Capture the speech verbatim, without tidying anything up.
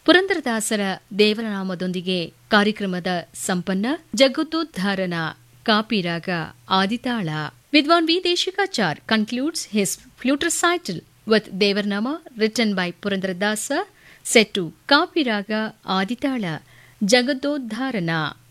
ಪುರಂದರದಾಸರ ದೇವರನಾಮದೊಂದಿಗೆ ಕಾರ್ಯಕ್ರಮದ ಸಂಪನ್ನ ಜಗತ್ತೋದ್ಧಾರನ ಕಾಪಿರಾಗ ಆದಿತಾಳ. ವಿದ್ವಾನ್ V Deshikachar concludes his flute recital with Devarnama written by Purandaradasa set to Kapiraga Aditala Jagadodharana.